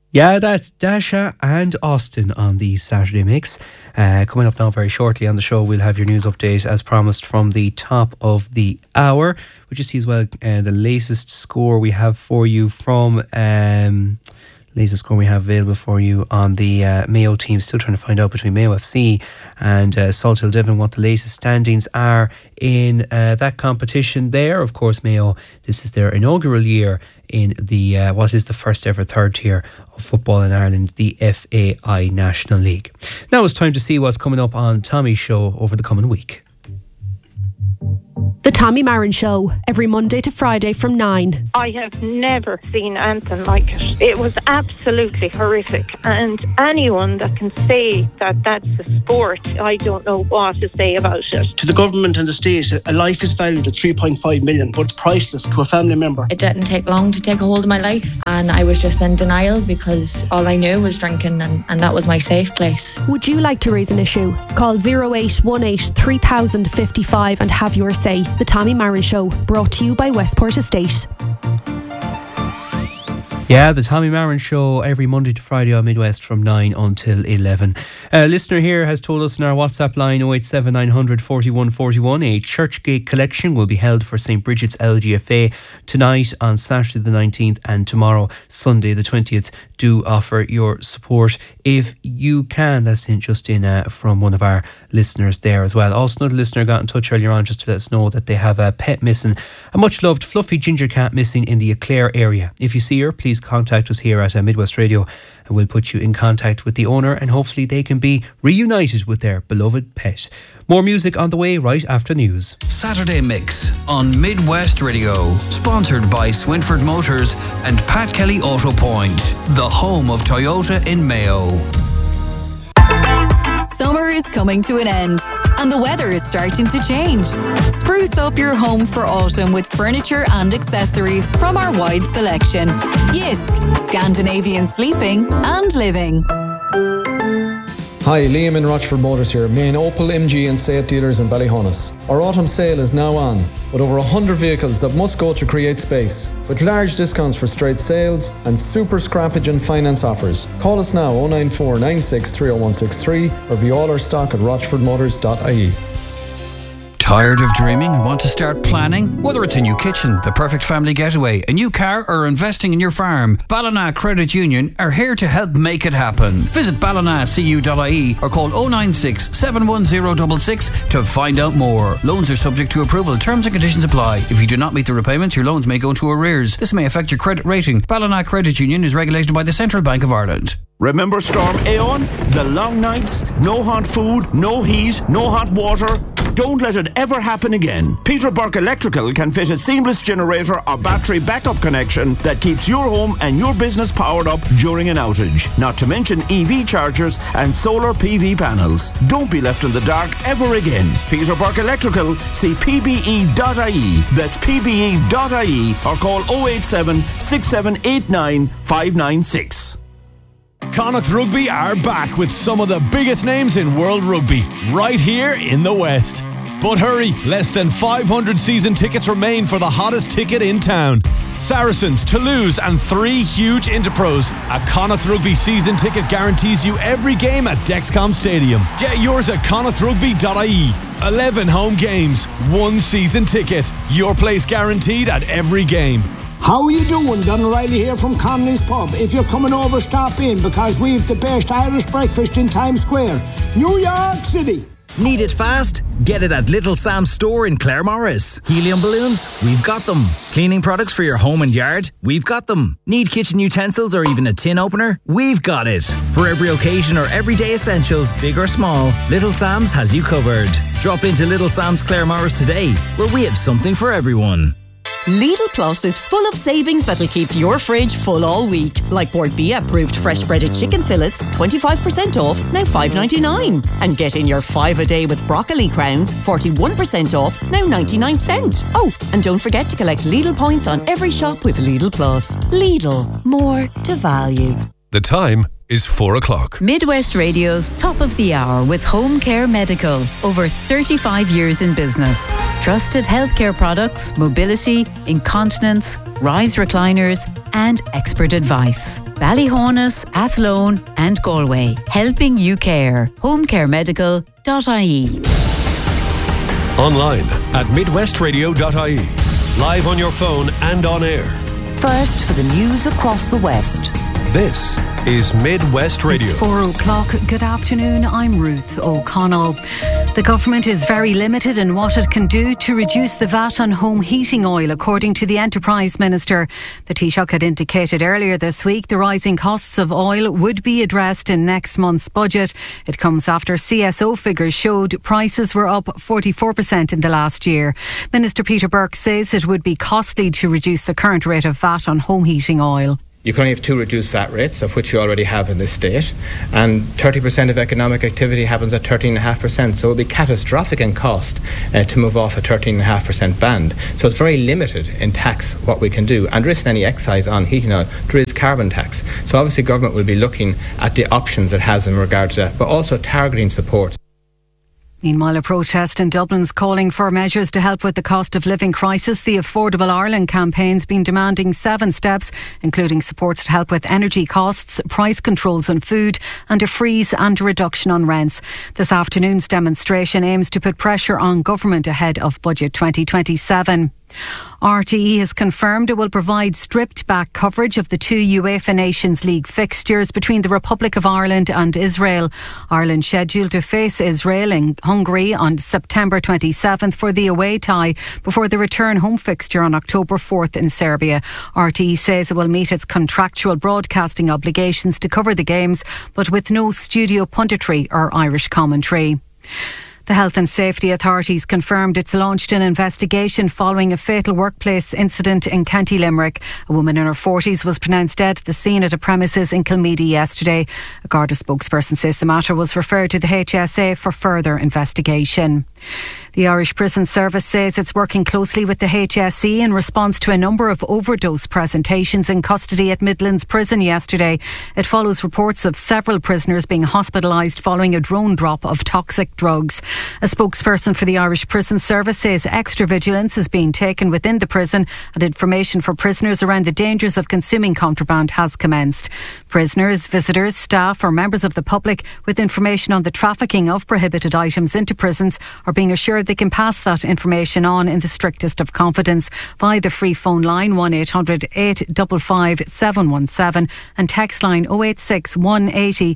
Yeah, that's Dasha and Austin on the Saturday Mix. Coming up now very shortly on the show, we'll have your news update as promised from the top of the hour. We'll just see as well the latest score we have for you from... latest score we have available for you on the Mayo team. Still trying to find out between Mayo FC and Salthill Devon what the latest standings are in that competition there. Of course, Mayo, this is their inaugural year in the what is the first ever third tier of football in Ireland, the FAI National League. Now it's time to see what's coming up on Tommy's show over the coming week. The Tommy Marin Show, every Monday to Friday from 9. I have never seen anything like it. It was absolutely horrific. And anyone that can say that that's a sport, I don't know what to say about it. To the government and the state, a life is valued at 3.5 million, but it's priceless to a family member. It didn't take long to take a hold of my life, and I was just in denial because all I knew was drinking, and that was my safe place. Would you like to raise an issue? Call 0818 3055 and have your say. The Tommy Marin Show, brought to you by Westport Estate. Yeah, the Tommy Marin Show every Monday to Friday on Midwest from 9 until 11. A listener here has told us in our WhatsApp line 087 900 41 41 a Churchgate collection will be held for St. Bridget's LGFA tonight on Saturday the 19th and tomorrow Sunday the 20th. Do offer your support if you can. That's just in from one of our listeners there as well. Also, another listener got in touch earlier on just to let us know that they have a pet missing, a much loved fluffy ginger cat missing in the Eclair area. If you see her, please contact us here at Midwest Radio and we'll put you in contact with the owner and hopefully they can be reunited with their beloved pet. More music on the way right after news. Saturday Mix on Midwest Radio, sponsored by Swinford Motors and Pat Kelly Auto Point, the home of Toyota in Mayo. Summer is coming to an end and the weather is starting to change. Spruce up your home for autumn with furniture and accessories from our wide selection. Yisk, Scandinavian sleeping and living. Hi, Liam in Rochford Motors here, main Opel, MG and Seat dealers in Ballyhonus. Our autumn sale is now on, with over 100 vehicles that must go to create space, with large discounts for straight sales and super scrappage and finance offers. Call us now 094 96 30163 or view all our stock at rochfordmotors.ie. Tired of dreaming and want to start planning? Whether it's a new kitchen, the perfect family getaway, a new car or investing in your farm, Ballina Credit Union are here to help make it happen. Visit ballinacu.ie or call 096 710 66 to find out more. Loans are subject to approval. Terms and conditions apply. If you do not meet the repayments, your loans may go into arrears. This may affect your credit rating. Ballina Credit Union is regulated by the Central Bank of Ireland. Remember Storm Aeon? The long nights, no hot food, no heat, no hot water. Don't let it ever happen again. Peter Burke Electrical can fit a seamless generator or battery backup connection that keeps your home and your business powered up during an outage. Not to mention EV chargers and solar PV panels. Don't be left in the dark ever again. Peter Burke Electrical, see pbe.ie. That's pbe.ie or call 087 6789 596. Connacht Rugby are back with some of the biggest names in world rugby, right here in the West. But hurry, less than 500 season tickets remain for the hottest ticket in town. Saracens, Toulouse and 3 huge Interpros. A Connacht Rugby season ticket guarantees you every game at Dexcom Stadium. Get yours at connachtrugby.ie. 11 home games, 1 season ticket. Your place guaranteed at every game. How are you doing? Don O'Reilly here from Conley's Pub. If you're coming over, stop in because we've the best Irish breakfast in Times Square, New York City. Need it fast? Get it at Little Sam's store in Claremorris. Helium balloons? We've got them. Cleaning products for your home and yard? We've got them. Need kitchen utensils or even a tin opener? We've got it. For every occasion or everyday essentials, big or small, Little Sam's has you covered. Drop into Little Sam's Claremorris today, where we have something for everyone. Lidl Plus is full of savings that'll keep your fridge full all week. Like Bord Bia approved fresh breaded chicken fillets, 25% off, now $5.99. And get in your 5 a day with broccoli crowns, 41% off, now 99 cents. Oh, and don't forget to collect Lidl points on every shop with Lidl Plus. Lidl, more to value. The time is 4 o'clock. Midwest Radio's Top of the Hour with Home Care Medical. Over 35 years in business. Trusted healthcare products, mobility, incontinence, rise recliners, and expert advice. Ballyhonus, Athlone, and Galway. Helping you care. homecaremedical.ie. Online at midwestradio.ie. Live on your phone and on air. First for the news across the West. This is Midwest Radio. It's 4 o'clock. Good afternoon. I'm Ruth O'Connell. The government is very limited in what it can do to reduce the VAT on home heating oil, according to the Enterprise Minister. The Taoiseach had indicated earlier this week the rising costs of oil would be addressed in next month's budget. It comes after CSO figures showed prices were up 44% in the last year. Minister Peter Burke says it would be costly to reduce the current rate of VAT on home heating oil. You can only have two reduced VAT rates, of which you already have in this state, and 30% of economic activity happens at 13.5%, so it would be catastrophic in cost to move off a 13.5% band. So it's very limited in tax what we can do, and there isn't any excise on heating oil. There is carbon tax. So obviously government will be looking at the options it has in regard to that, but also targeting support. Meanwhile, a protest in Dublin's calling for measures to help with the cost of living crisis. The Affordable Ireland campaign's been demanding 7 steps, including supports to help with energy costs, price controls on food, and a freeze and a reduction on rents. This afternoon's demonstration aims to put pressure on government ahead of Budget 2027. RTE has confirmed it will provide stripped back coverage of the 2 UEFA Nations League fixtures between the Republic of Ireland and Israel. Ireland scheduled to face Israel in Hungary on September 27th for the away tie before the return home fixture on October 4th in Serbia. RTE says it will meet its contractual broadcasting obligations to cover the games, but with no studio punditry or Irish commentary. The Health and Safety Authorities confirmed it's launched an investigation following a fatal workplace incident in County Limerick. A woman in her 40s was pronounced dead at the scene at a premises in Kilmeady yesterday. A Garda spokesperson says the matter was referred to the HSA for further investigation. The Irish Prison Service says it's working closely with the HSE in response to a number of overdose presentations in custody at Midlands Prison yesterday. It follows reports of several prisoners being hospitalised following a drone drop of toxic drugs. A spokesperson for the Irish Prison Service says extra vigilance is being taken within the prison and information for prisoners around the dangers of consuming contraband has commenced. Prisoners, visitors, staff or members of the public with information on the trafficking of prohibited items into prisons are being assured they can pass that information on in the strictest of confidence via the free phone line 1800 855 717 and text line 086 180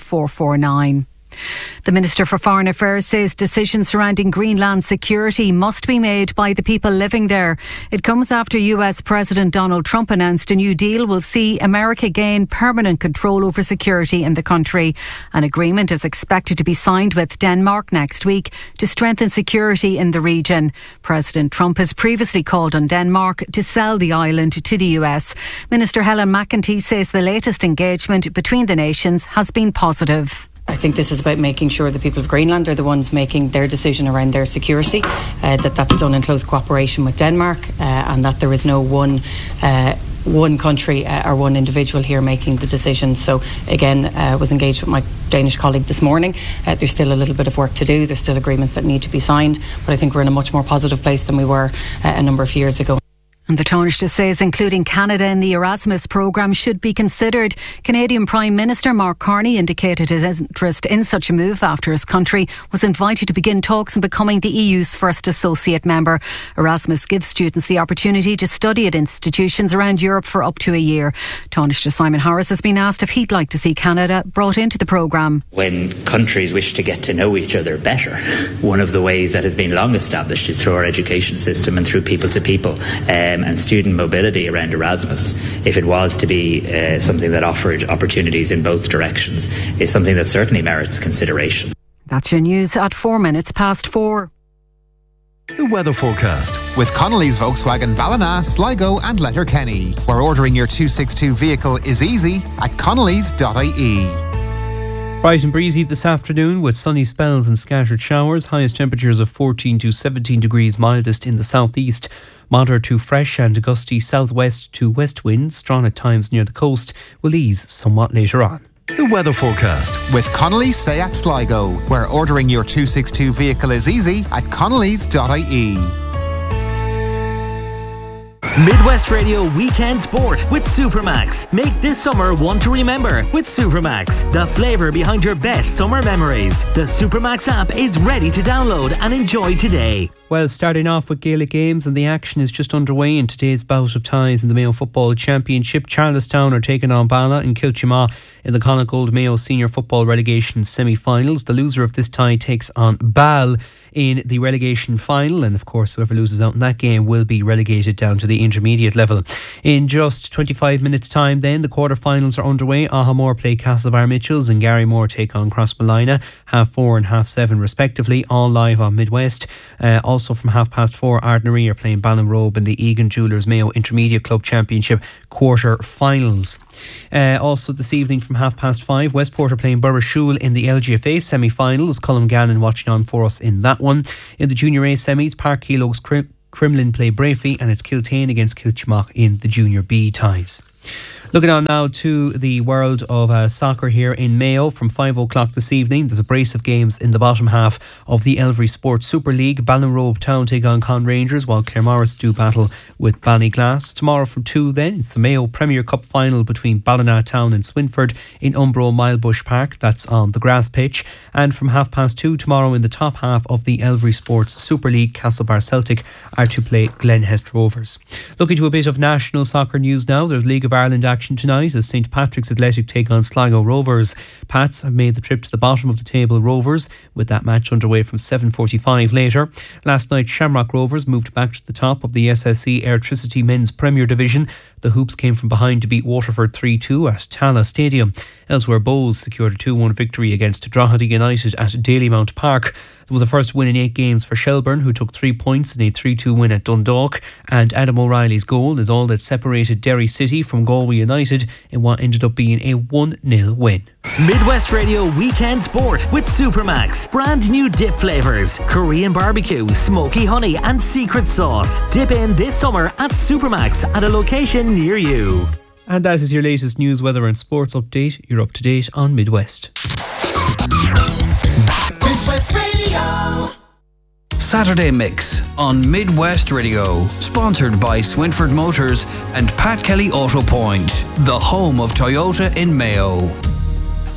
2449. The Minister for Foreign Affairs says decisions surrounding Greenland security must be made by the people living there. It comes after US President Donald Trump announced a new deal will see America gain permanent control over security in the country. An agreement is expected to be signed with Denmark next week to strengthen security in the region. President Trump has previously called on Denmark to sell the island to the US. Minister Helen McEntee says the latest engagement between the nations has been positive. I think this is about making sure the people of Greenland are the ones making their decision around their security, that's done in close cooperation with Denmark, and that there is no one country or one individual here making the decision. So again, was engaged with my Danish colleague this morning. There's still a little bit of work to do. There's still agreements that need to be signed, but I think we're in a much more positive place than we were a number of years ago. And the Taoiseach says including Canada in the Erasmus programme should be considered. Canadian Prime Minister Mark Carney indicated his interest in such a move after his country was invited to begin talks on becoming the EU's first associate member. Erasmus gives students the opportunity to study at institutions around Europe for up to a year. Taoiseach Simon Harris has been asked if he'd like to see Canada brought into the programme. When countries wish to get to know each other better, one of the ways that has been long established is through our education system and through people to people. And student mobility around Erasmus, if it was to be something that offered opportunities in both directions, is something that certainly merits consideration. That's your news at 4:04. The weather forecast with Connolly's Volkswagen Ballina, Sligo and Letterkenny, where ordering your 262 vehicle is easy at connolly's.ie. Bright and breezy this afternoon with sunny spells and scattered showers. Highest temperatures of 14 to 17 degrees, mildest in the southeast. Moderate to fresh and gusty southwest to west winds, strong at times near the coast, will ease somewhat later on. The weather forecast with Connolly's Seat Sligo, where ordering your 262 vehicle is easy at connellys.ie. Midwest Radio Weekend Sport with Supermax. Make this summer one to remember with Supermax, the flavour behind your best summer memories. The Supermax app is ready to download and enjoy today. Well, starting off with Gaelic games, and the action is just underway in today's bout of ties in the Mayo Football Championship. Charlestown are taking on Bala and Kilchima in the Connacht Mayo Senior Football Relegation semi-finals. The loser of this tie takes on Bal in the relegation final, and of course whoever loses out in that game will be relegated down to the intermediate level. In just 25 minutes time then, the quarter-finals are underway. Ahamore play Castlebar Mitchells and Garrymore take on Crossmolina, 4:30 and 7:30 respectively, all live on Midwest. Also from 4:30, Ardnaree are playing Ballinrobe in the Egan Jewellers Mayo Intermediate Club Championship quarter-finals. Also this evening from 5:30, Westport are playing Burrishoole in the LGFA semi-finals. Colm Gannon watching on for us in that one. In the Junior A semis, Park Keelogues Cremlin play Brafey, and it's Kiltane against Kilchimock in the Junior B ties. Looking on now to the world of soccer here in Mayo from 5 o'clock this evening. There's a brace of games in the bottom half of the Elvery Sports Super League. Ballinrobe Town take on Con Rangers, while Claremorris do battle with Ballyglass. Tomorrow from 2 then, it's the Mayo Premier Cup final between Ballina Town and Swinford in Umbro Milebush Park. That's on the grass pitch. And from 2:30 tomorrow in the top half of the Elvery Sports Super League, Castlebar Celtic are to play Glenhest Rovers. Looking to a bit of national soccer news now. There's League of Ireland action tonight as St Patrick's Athletic take on Sligo Rovers. Pats have made the trip to the bottom of the table Rovers, with that match underway from 7:45 later. Last night Shamrock Rovers moved back to the top of the SSE Airtricity Men's Premier Division. The Hoops came from behind to beat Waterford 3-2 at Tala Stadium. Elsewhere, Bows secured a 2-1 victory against Drogheda United at Dalymount Park. It was the first win in 8 games for Shelburne, who took 3 points in a 3-2 win at Dundalk. And Adam O'Reilly's goal is all that separated Derry City from Galway United in what ended up being a 1-0 win. Midwest Radio Weekend Sport with Supermax. Brand new dip flavours: Korean barbecue, smoky honey and secret sauce. Dip in this summer at Supermax at a location near you. And that is your latest news, weather and sports update. You're up to date on Midwest. Midwest Radio. Saturday Mix on Midwest Radio. Sponsored by Swinford Motors and Pat Kelly Auto Point, the home of Toyota in Mayo.